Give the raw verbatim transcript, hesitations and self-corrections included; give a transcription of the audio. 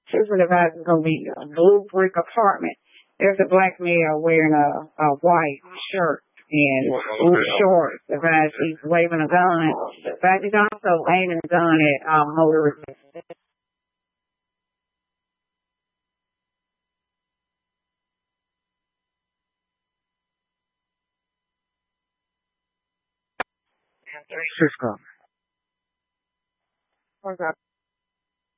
Here's what the advice is going to be: a blue brick apartment. There's a black male wearing a, a white shirt and blue shorts. The fact he's waving a gun. The fact he's also aiming a gun at um, motorists. Cisco. What's up?